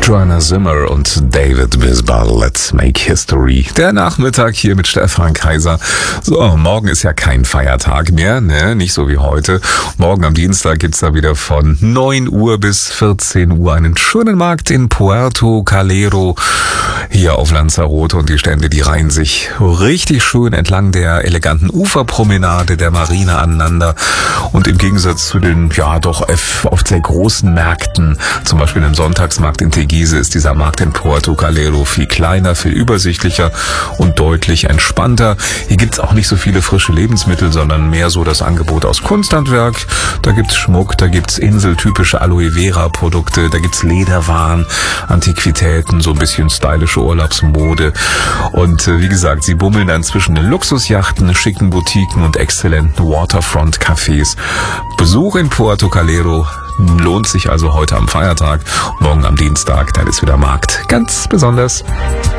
Joanna Zimmer und David Bisbal, Let's Make History. Der Nachmittag hier mit Stefan Kaiser. So, morgen ist ja kein Feiertag mehr, ne? Nicht so wie heute. Morgen am Dienstag gibt's da wieder von 9 Uhr bis 14 Uhr einen schönen Markt in Puerto Calero hier auf Lanzarote, und die Stände, die reihen sich richtig schön entlang der eleganten Uferpromenade der Marina aneinander. Und im Gegensatz zu den, ja doch oft sehr großen Märkten, zum Beispiel dem Sonntagsmarkt in Teguise, ist dieser Markt in Puerto Calero viel kleiner, viel übersichtlicher und deutlich entspannter. Hier gibt's auch nicht so viele frische Lebensmittel, sondern mehr so das Angebot aus Kunsthandwerk. Da gibt's Schmuck, da gibt's inseltypische Aloe Vera Produkte, da gibt's Lederwaren, Antiquitäten, so ein bisschen stylische Urlaubsmode. Und wie gesagt, sie bummeln dann zwischen den Luxusjachten, schicken Boutiquen und exzellenten Waterfront-Cafés. Besuch in Puerto Calero lohnt sich also heute am Feiertag. Morgen am Dienstag, dann ist wieder Markt. Ganz besonders.